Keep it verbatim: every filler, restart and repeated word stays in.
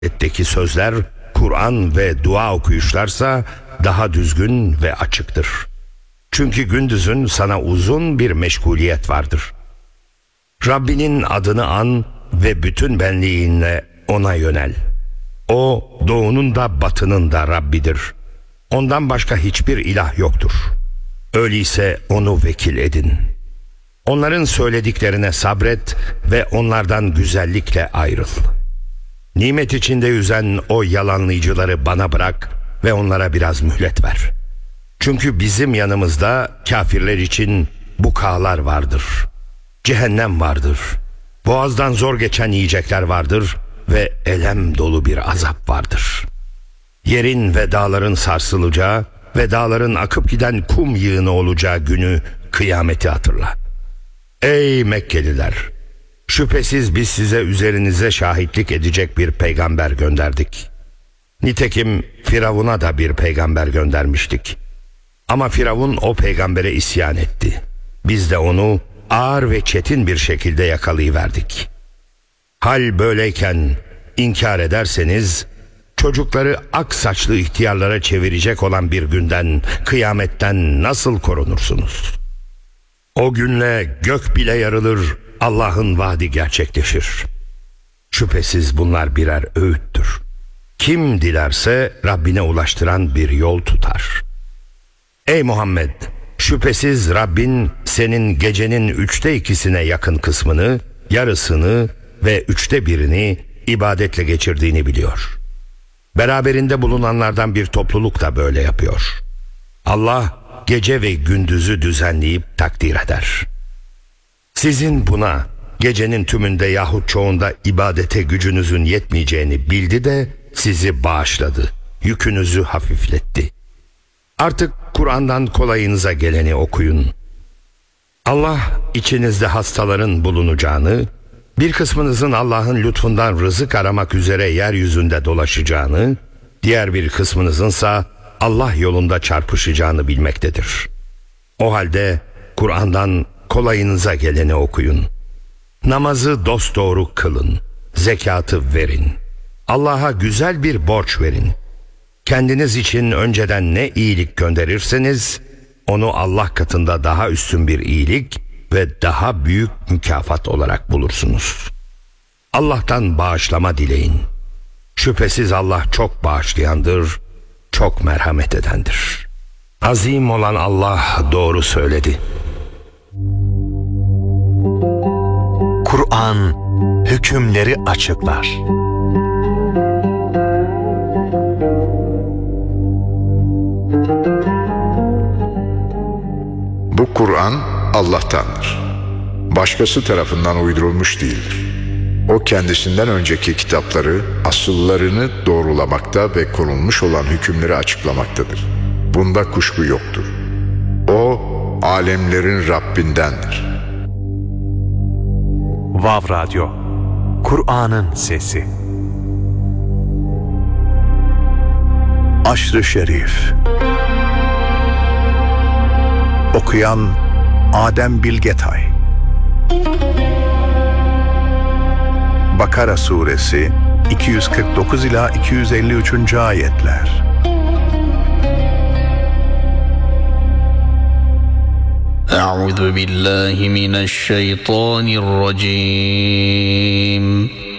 Etteki sözler Kur'an ve dua okuyuşlarsa daha düzgün ve açıktır. Çünkü gündüzün sana uzun bir meşguliyet vardır. Rabbinin adını an ve bütün benliğinle ona yönel. O doğunun da batının da Rabbidir. Ondan başka hiçbir ilah yoktur. Öyleyse onu vekil edin. Onların söylediklerine sabret ve onlardan güzellikle ayrıl. Nimet içinde yüzen o yalanlayıcıları bana bırak ve onlara biraz mühlet ver. Çünkü bizim yanımızda kafirler için bukağalar vardır. Cehennem vardır. Boğazdan zor geçen yiyecekler vardır ve elem dolu bir azap vardır. Yerin ve dağların sarsılacağı ve dağların akıp giden kum yığını olacağı günü, kıyameti hatırla. Ey Mekkeliler! Şüphesiz biz size üzerinize şahitlik edecek bir peygamber gönderdik. Nitekim Firavun'a da bir peygamber göndermiştik. Ama Firavun o peygambere isyan etti. Biz de onu ağır ve çetin bir şekilde yakalayıverdik. Hal böyleyken inkar ederseniz, çocukları ak saçlı ihtiyarlara çevirecek olan bir günden, kıyametten nasıl korunursunuz? O günle gök bile yarılır, Allah'ın vaadi gerçekleşir. Şüphesiz bunlar birer öğüttür. Kim dilerse Rabbine ulaştıran bir yol tutar. Ey Muhammed! Şüphesiz Rabbin senin gecenin üçte ikisine yakın kısmını, yarısını ve üçte birini ibadetle geçirdiğini biliyor. Beraberinde bulunanlardan bir topluluk da böyle yapıyor. Allah gece ve gündüzü düzenleyip takdir eder. Sizin buna gecenin tümünde yahut çoğunda ibadete gücünüzün yetmeyeceğini bildi de sizi bağışladı, yükünüzü hafifletti. Artık Kur'an'dan kolayınıza geleni okuyun. Allah içinizde hastaların bulunacağını, bir kısmınızın Allah'ın lütfundan rızık aramak üzere yeryüzünde dolaşacağını, diğer bir kısmınızınsa Allah yolunda çarpışacağını bilmektedir. O halde Kur'an'dan kolayınıza geleni okuyun. Namazı dosdoğru kılın, zekatı verin. Allah'a güzel bir borç verin. Kendiniz için önceden ne iyilik gönderirseniz, onu Allah katında daha üstün bir iyilik ve daha büyük mükafat olarak bulursunuz. Allah'tan bağışlama dileyin. Şüphesiz Allah çok bağışlayandır, çok merhamet edendir. Azim olan Allah doğru söyledi. Kur'an hükümleri açıklar. Bu Kur'an Allah'tandır. Başkası tarafından uydurulmuş değildir. O kendisinden önceki kitapları, asıllarını doğrulamakta ve konulmuş olan hükümleri açıklamaktadır. Bunda kuşku yoktur. O, alemlerin Rabbindendir. Vav Radyo, Kur'an'ın sesi. Aşr-ı Şerif. Okuyan Adem Bilgetay. Bakara Suresi iki yüz kırk dokuz ila iki yüz elli üç. ayetler. Euzu billahi mineşşeytanirracim.